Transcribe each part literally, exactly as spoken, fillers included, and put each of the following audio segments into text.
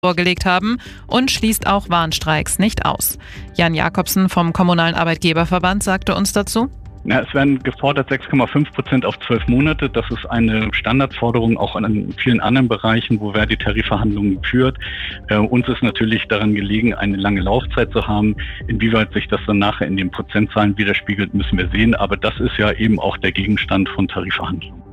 vorgelegt haben und schließt auch Warnstreiks nicht aus. Jan Jakobsen vom Kommunalen Arbeitgeberverband sagte uns dazu: Ja, es werden gefordert sechs Komma fünf Prozent auf zwölf Monate. Das ist eine Standardforderung auch in vielen anderen Bereichen, wo Verdi Tarifverhandlungen führt. Äh, uns ist natürlich daran gelegen, eine lange Laufzeit zu haben. Inwieweit sich das dann nachher in den Prozentzahlen widerspiegelt, müssen wir sehen. Aber das ist ja eben auch der Gegenstand von Tarifverhandlungen.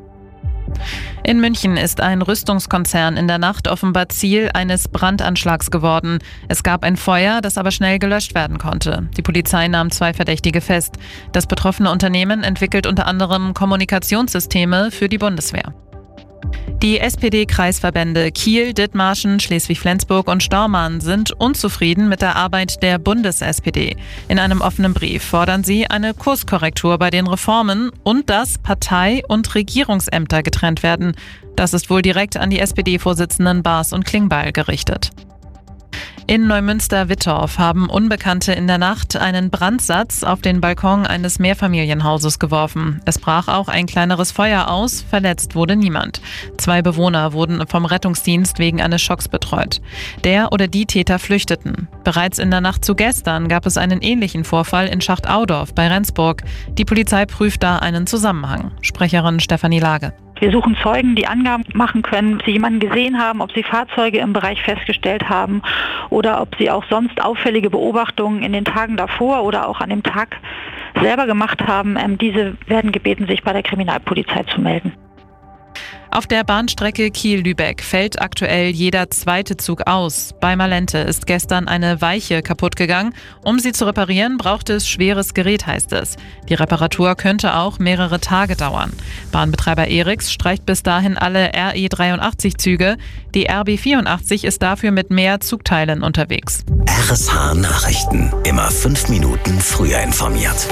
In München ist ein Rüstungskonzern in der Nacht offenbar Ziel eines Brandanschlags geworden. Es gab ein Feuer, das aber schnell gelöscht werden konnte. Die Polizei nahm zwei Verdächtige fest. Das betroffene Unternehmen entwickelt unter anderem Kommunikationssysteme für die Bundeswehr. Die S P D-Kreisverbände Kiel, Dithmarschen, Schleswig-Flensburg und Stormarn sind unzufrieden mit der Arbeit der Bundes-S P D. In einem offenen Brief fordern sie eine Kurskorrektur bei den Reformen und dass Partei- und Regierungsämter getrennt werden. Das ist wohl direkt an die S P D-Vorsitzenden Baas und Klingbeil gerichtet. In Neumünster-Wittorf haben Unbekannte in der Nacht einen Brandsatz auf den Balkon eines Mehrfamilienhauses geworfen. Es brach auch ein kleineres Feuer aus, verletzt wurde niemand. Zwei Bewohner wurden vom Rettungsdienst wegen eines Schocks betreut. Der oder die Täter flüchteten. Bereits in der Nacht zu gestern gab es einen ähnlichen Vorfall in Schacht-Audorf bei Rendsburg. Die Polizei prüft da einen Zusammenhang. Sprecherin Stefanie Lage: Wir suchen Zeugen, die Angaben machen können, ob sie jemanden gesehen haben, ob sie Fahrzeuge im Bereich festgestellt haben oder ob sie auch sonst auffällige Beobachtungen in den Tagen davor oder auch an dem Tag selber gemacht haben. Diese werden gebeten, sich bei der Kriminalpolizei zu melden. Auf der Bahnstrecke Kiel-Lübeck fällt aktuell jeder zweite Zug aus. Bei Malente ist gestern eine Weiche kaputt gegangen. Um sie zu reparieren, braucht es schweres Gerät, heißt es. Die Reparatur könnte auch mehrere Tage dauern. Bahnbetreiber Eriks streicht bis dahin alle R E dreiundachtzig Züge. Die R B vierundachtzig ist dafür mit mehr Zugteilen unterwegs. R S H Nachrichten. Immer fünf Minuten früher informiert.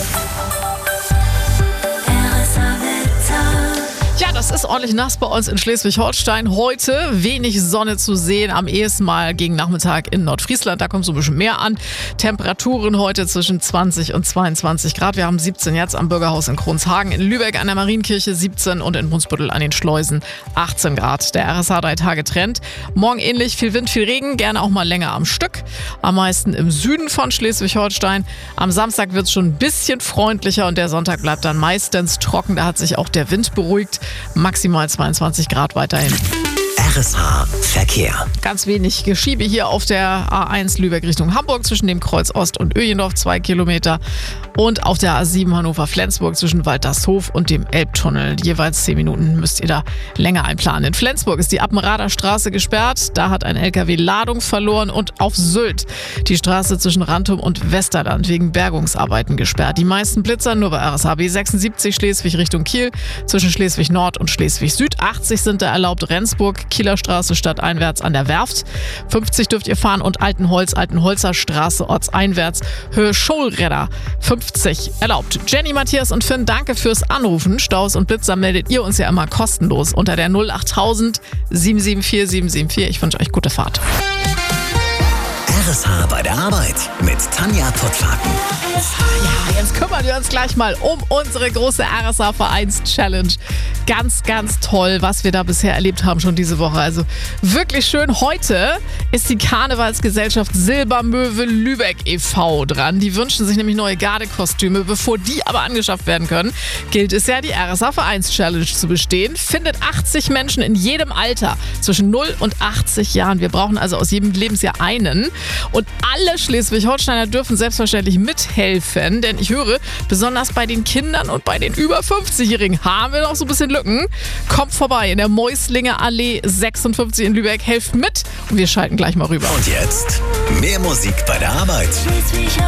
Ja, das ist ordentlich nass bei uns in Schleswig-Holstein. Heute wenig Sonne zu sehen, am ehesten mal gegen Nachmittag in Nordfriesland. Da kommt so ein bisschen mehr an. Temperaturen heute zwischen zwanzig und zweiundzwanzig Grad. Wir haben siebzehn jetzt am Bürgerhaus in Kronshagen, in Lübeck an der Marienkirche siebzehn und in Brunsbüttel an den Schleusen achtzehn Grad. Der R S H drei Tage Trend. Morgen ähnlich, viel Wind, viel Regen, gerne auch mal länger am Stück. Am meisten im Süden von Schleswig-Holstein. Am Samstag wird es schon ein bisschen freundlicher und der Sonntag bleibt dann meistens trocken. Da hat sich auch der Wind beruhigt. Maximal zweiundzwanzig Grad weiterhin. R S H Verkehr. Ganz wenig Geschiebe hier auf der A eins Lübeck Richtung Hamburg zwischen dem Kreuz Ost und Öjendorf, zwei Kilometer. Und auf der A sieben Hannover-Flensburg zwischen Waltershof und dem Elbtunnel. Jeweils zehn Minuten müsst ihr da länger einplanen. In Flensburg ist die Appenrader Straße gesperrt. Da hat ein L K W Ladung verloren. Und auf Sylt die Straße zwischen Rantum und Westerland wegen Bergungsarbeiten gesperrt. Die meisten Blitzer nur bei R S H B sechsundsiebzig Schleswig Richtung Kiel zwischen Schleswig Nord und Schleswig Süd. achtzig sind da erlaubt. Rendsburg, Kieler Straße stadteinwärts an der Werft. fünfzig dürft ihr fahren und Altenholz, Altenholzer Straße ortseinwärts, Höhe Scholredder. fünfzig erlaubt. Jenny, Matthias und Finn, danke fürs Anrufen. Staus und Blitzer meldet ihr uns ja immer kostenlos unter der null achttausend sieben sieben vier sieben sieben vier. Ich wünsche euch gute Fahrt. R S H bei der Arbeit mit Tanja Pottwagen. Ja, jetzt kümmern wir uns gleich mal um unsere große R S H-Vereins-Challenge. Ganz, ganz toll, was wir da bisher erlebt haben schon diese Woche. Also wirklich schön. Heute ist die Karnevalsgesellschaft Silbermöwe Lübeck e V dran. Die wünschen sich nämlich neue Gardekostüme. Bevor die aber angeschafft werden können, gilt es ja, die R S H-Vereins-Challenge zu bestehen. Findet achtzig Menschen in jedem Alter zwischen null und achtzig Jahren. Wir brauchen also aus jedem Lebensjahr einen. Und alle Schleswig-Holsteiner dürfen selbstverständlich mithelfen, denn ich höre, besonders bei den Kindern und bei den über fünfzigjährigen haben wir noch so ein bisschen Lücken. Kommt vorbei in der Mäuslinger Allee sechsundfünfzig in Lübeck, helft mit und wir schalten gleich mal rüber. Und jetzt mehr Musik bei der Arbeit.